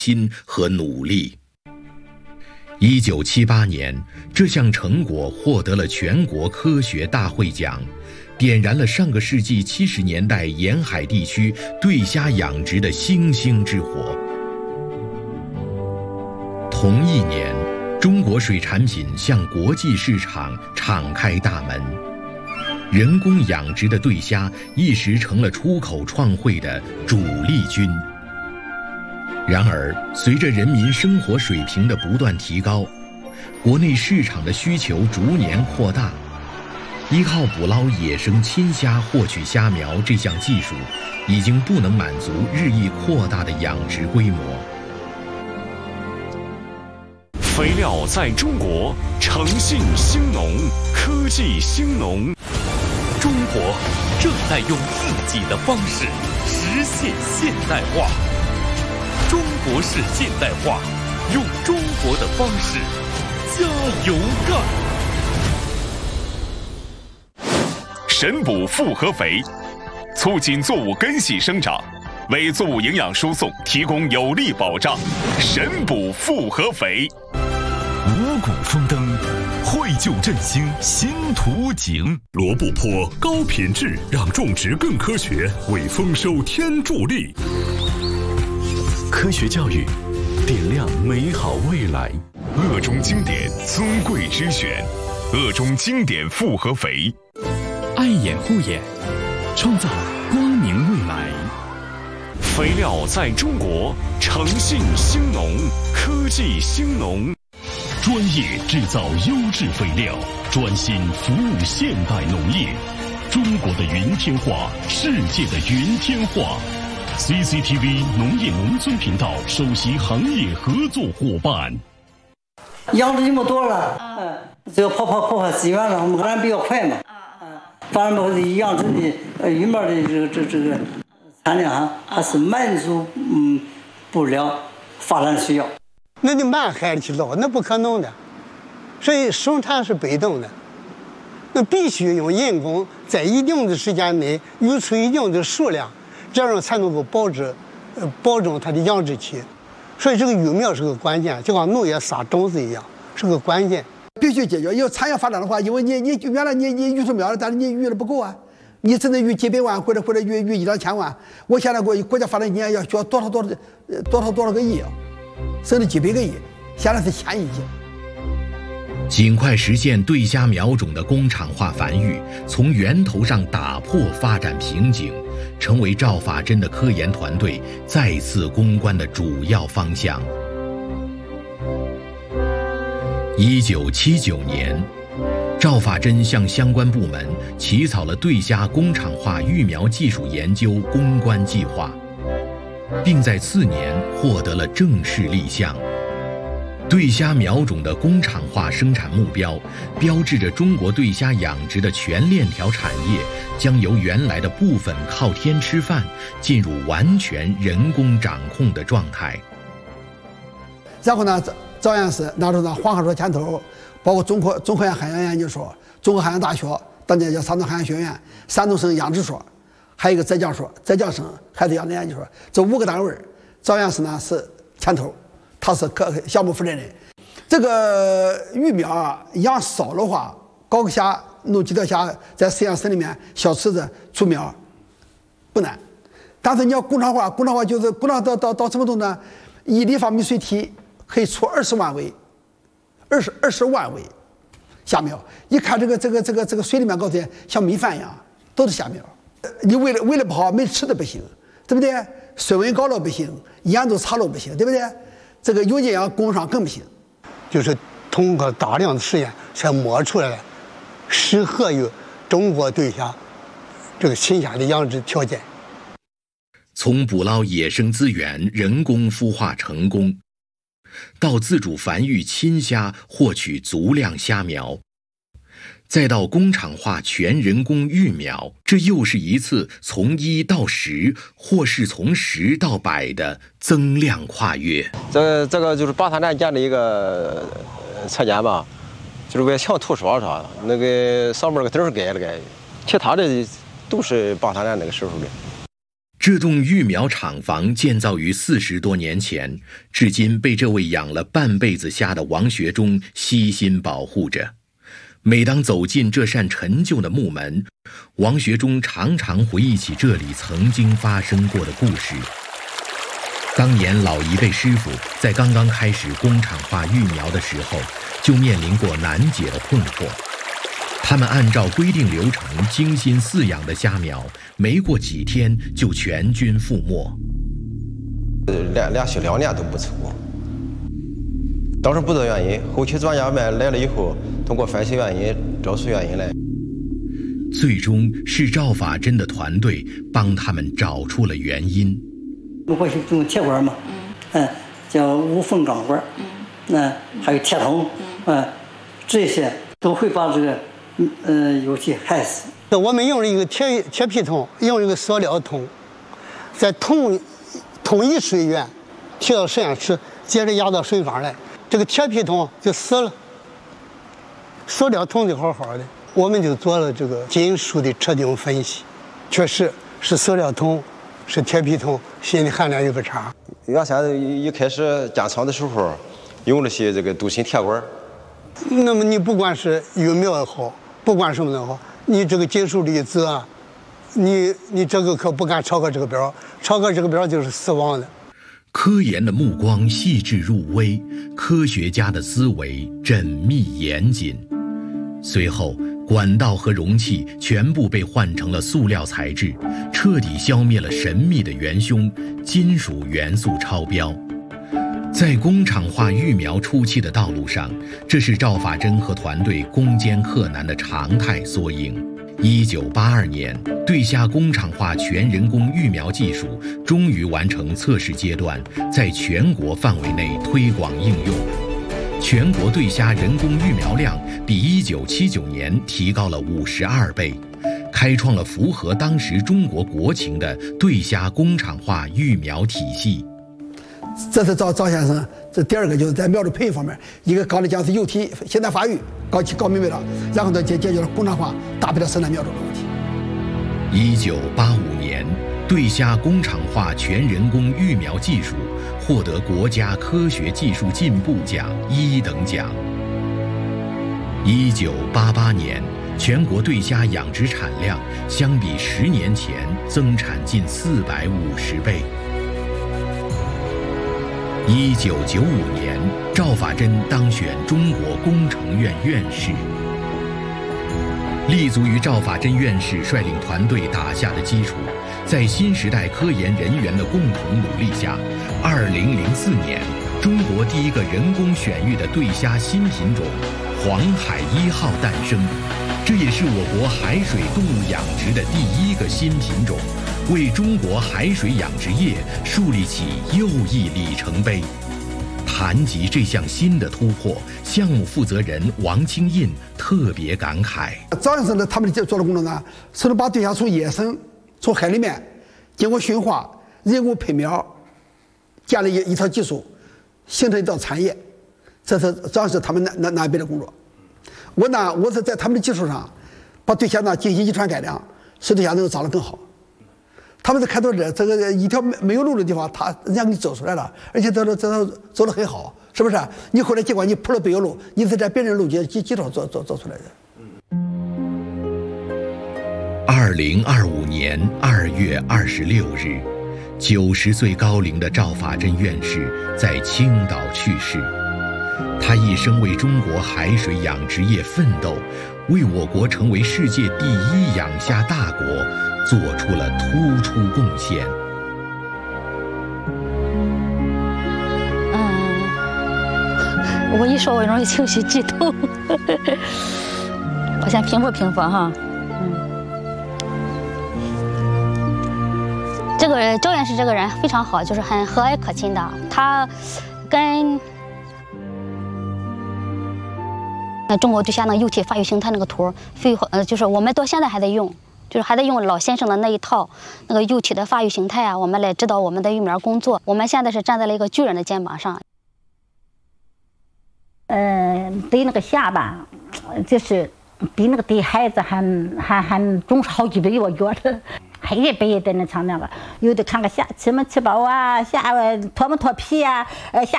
心和努力。1978年，这项成果获得了全国科学大会奖，点燃了上个世纪70年代沿海地区对虾养殖的星星之火。同一年，中国水产品向国际市场敞开大门，人工养殖的对虾一时成了出口创汇的主力军。然而，随着人民生活水平的不断提高，国内市场的需求逐年扩大，依靠捕捞野生亲虾获取虾苗这项技术，已经不能满足日益扩大的养殖规模。 肥料在中国，诚信兴农，科技兴农。 中国正在用自己的方式实现现代化。中国式现代化，用中国的方式加油干！ 神补复合肥，促进作物根系生长，为作物营养输送提供有力保障。神补复合肥， 五谷丰登，绘就振兴新图景。 罗布泊高品质，让种植更科学，为丰收添助力。 科学教育，点亮美好未来。 鄂中经典尊贵之选，鄂中经典复合肥， 爱眼护眼，创造光明未来。 肥料在中国，诚信兴农，科技兴农。 专业制造优质肥料，专心服务现代农业。中国的云天化，世界的云天化。CCTV 农业农村频道首席行业合作伙伴。 养殖这么多了，只要跑资源了，我们还比较快嘛。反正养殖的鱼苗的这个产量还是满足不了发展需要。 那你满海里去捞，那不可能的。所以生产是被动的，那必须用人工在一定的时间内育出一定的数量。这样才能够保证它的养殖期，所以这个育苗是个关键，就像农业撒种子一样，是个关键， 必须解决。要产业发展的话，因为你原来你育出苗了，但是你育的不够啊，你只能育几百万或者育1、2千万。我现在国家发展一年要需要多少个亿啊，甚至几百个亿，现在是1000亿斤。 尽快实现对虾苗种的工厂化繁育，从源头上打破发展瓶颈，成为赵法珍的科研团队再次攻关的主要方向。1979年，赵法珍向相关部门起草了对虾工厂化育苗技术研究攻关计划，并在次年获得了正式立项。对虾苗种的工厂化生产目标，标志着中国对虾养殖的全链条产业将由原来的部分靠天吃饭，进入完全人工掌控的状态。 然后呢，赵院士拿出黄河所牵头，包括中科院海洋研究所、中国海洋大学，当年叫山东海洋学院、山东省养殖所，还有一个浙江省海豚养殖研究所，这5个单位，赵院士呢是牵头。他是项目负责人。这个鱼苗养少的话，搞个虾，弄几条虾在实验室里面小池子出苗不难，但是你要工厂化就是工厂到什么程度呢？1立方米水体可以出20万尾，20万尾虾苗。一看这个水里面搞的像米饭一样，都是虾苗。你为了不好，没吃的不行，对不对？水温高了不行，盐度差了不行，对不对？这个有营养供上更不行， 就是通过大量的实验才摸出来了适合于中国对虾这个新虾的养殖条件。 从捕捞野生资源人工孵化成功，到自主繁育亲虾获取足量虾苗，再到工厂化全人工育苗，这又是一次从1到10，或是从10到100的增量跨越。 这个就是八塔站建的一个车间吧，就是为墙涂刷啥的，那个上面那个灯改了改，其他的都是八塔站那个时候的。 这栋育苗厂房建造于40多年前，至今被这位养了半辈子虾的王学忠悉心保护着。每当走进这扇陈旧的木门，王学忠常常回忆起这里曾经发生过的故事。当年老一辈师傅在刚刚开始工厂化育苗的时候，就面临过难解的困惑。他们按照规定流程精心饲养的虾苗，没过几天就全军覆没。 连续2年都不成功。当时不知道原因，后期专家们来了以后，通过分析原因、找出原因来。 最终是赵法珍的团队帮他们找出了原因。 如果是用铁管嘛，叫无缝钢管，还有铁桶，这些都会把这个有机害死。 我们用了一个铁皮桶，用了一个塑料桶，在同一水源提到实验室，接着压到水缸来，这个铁皮桶就死了，塑料桶就好好的。我们就做了这个基因数的彻底分析，确实是塑料桶，是铁皮桶，锌的含量有个差。 原先一开始建厂的时候，用了些这个镀锌铁管。 那么你不管是育苗也好，不管什么都好，你这个金属离子啊，你这个可不敢超过这个标，超过这个标就是死亡的。 科研的目光细致入微，科学家的思维缜密严谨。随后，管道和容器全部被换成了塑料材质，彻底消灭了神秘的元凶——金属元素超标。在工厂化育苗初期的道路上，这是赵法珍和团队攻坚克难的常态缩影。1982年，对虾工厂化全人工育苗技术终于完成测试阶段，在全国范围内推广应用。全国对虾人工育苗量比1979年提高了52倍，开创了符合当时中国国情的对虾工厂化育苗体系。 这是赵先生，这第二个就是在苗的培育方面，一个搞的讲是幼体现代发育，搞明白了，然后呢解决了工厂化大批的生产苗种的问题。 1985年，对虾工厂化全人工育苗技术获得国家科学技术进步奖1等奖。1988年，全国对虾养殖产量相比10年前增产近450倍。1995年，赵法珍当选中国工程院院士。立足于赵法珍院士率领团队打下的基础，在新时代科研人员的共同努力下，2004年，中国第一个人工选育的对虾新品种“黄海1号”诞生，这也是我国海水动物养殖的第一个新品种，为中国海水养殖业树立起又一里程碑。谈及这项新的突破，项目负责人王清印特别感慨： 赵先生呢，他们做的工作呢，是能把对虾从野生、从海里面经过驯化、人工培苗，建立一套技术，形成一道产业。这是赵先生他们那一辈的工作。我是在他们的基础上，把对虾呢进行遗传改良，使对虾能够长得更好。他们是开拓这个一条没有路的地方，人家给你走出来了，而且走得很好，是不是？你后来尽管你铺了柏油路，你是在别人路基础上做出来的。 2025年2月26日，90岁高龄的赵法珍院士在青岛去世。他一生为中国海水养殖业奋斗，为我国成为世界第1养虾大国做出了突出贡献。 我一说我容易情绪激动，我先平复哈。这个赵院士这个人非常好，就是很和蔼可亲的。他跟中国对虾那幼体发育形态那个图，就是我们到现在还在用。就是还得用老先生的那一套那个幼体的发育形态啊，我们来指导我们的育苗工作。我们现在是站在了一个巨人的肩膀上。 对那个虾吧，就是比那个对孩子还重视好几倍，我觉得。 一辈的那唱那个，有的看个下吃没吃饱啊，下脱没脱皮啊，下